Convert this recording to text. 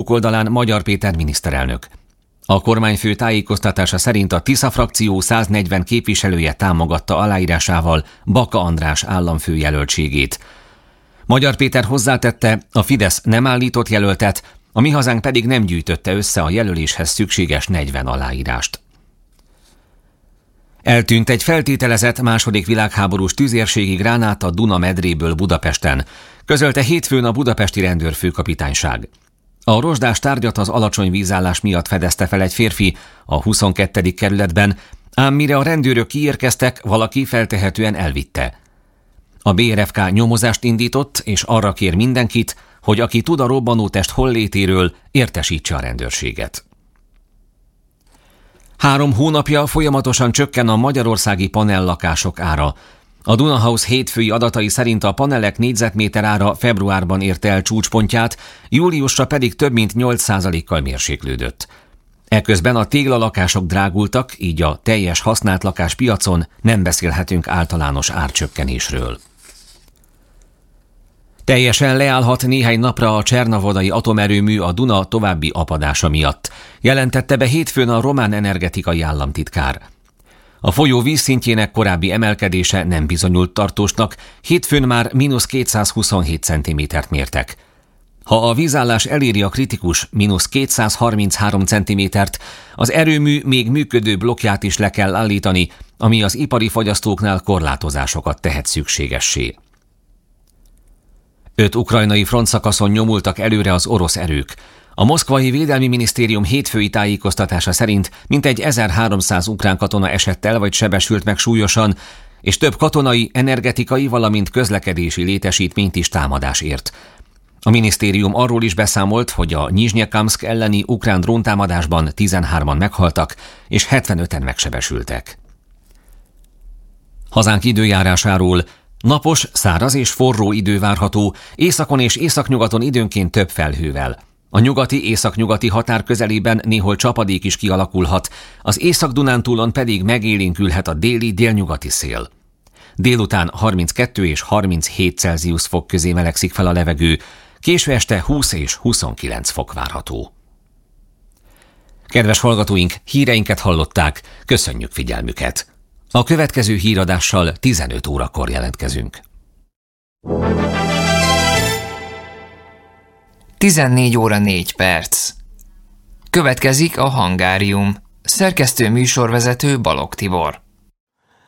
oldalán Magyar Péter miniszterelnök. A kormányfő tájékoztatása szerint a Tisza frakció 140 képviselője támogatta aláírásával Baka András államfőjelöltségét. Magyar Péter hozzátette, a Fidesz nem állított jelöltet, a Mi Hazánk pedig nem gyűjtötte össze a jelöléshez szükséges 40 aláírást. Eltűnt egy feltételezett második világháborús tüzérségi gránát a Duna medréből Budapesten, közölte hétfőn a budapesti rendőrfőkapitányság. A rozsdás tárgyat az alacsony vízállás miatt fedezte fel egy férfi a 22. kerületben, ám mire a rendőrök kiérkeztek, valaki feltehetően elvitte. A BRFK nyomozást indított, és arra kér mindenkit, hogy aki tud a robbanótest hollétéről, értesítse a rendőrséget. 3 hónapja folyamatosan csökken a magyarországi panellakások ára. A Dunahouse hétfői adatai szerint a panelek négyzetméter ára februárban érte el csúcspontját, júliusra pedig több mint 8%-kal mérséklődött. Eközben a téglalakások drágultak, így a teljes használt lakáspiacon nem beszélhetünk általános árcsökkenésről. Teljesen leállhat néhány napra a Csernavodai atomerőmű a Duna további apadása miatt, jelentette be hétfőn a román energetikai államtitkár. A folyó vízszintjének korábbi emelkedése nem bizonyult tartósnak, hétfőn már -227 cm-t mértek. Ha a vízállás eléri a kritikus -233 cm-t, az erőmű még működő blokkját is le kell állítani, ami az ipari fogyasztóknál korlátozásokat tehet szükségessé. 5 ukrajnai frontszakaszon nyomultak előre az orosz erők. A moszkvai védelmi minisztérium hétfői tájékoztatása szerint mintegy 1300 ukrán katona esett el vagy sebesült meg súlyosan, és több katonai, energetikai, valamint közlekedési létesítményt is támadás ért. A minisztérium arról is beszámolt, hogy a Nyizsnyekamszk elleni ukrán dróntámadásban 13-an meghaltak, és 75-en megsebesültek. Hazánk időjárásáról: napos, száraz és forró idő várható, északon és északnyugaton időnként több felhővel. A nyugati-északnyugati határ közelében néhol csapadék is kialakulhat, az Észak-Dunántúlon pedig megélénkülhet a déli-délnyugati szél. Délután 32 és 37 Celsius fok közé melegszik fel a levegő, késő este 20 és 29 fok várható. Kedves hallgatóink, híreinket hallották, köszönjük figyelmüket! A következő híradással 15 órakor jelentkezünk. 14 óra 4 perc. Következik a Hangárium. Szerkesztő műsorvezető Balogh Tibor.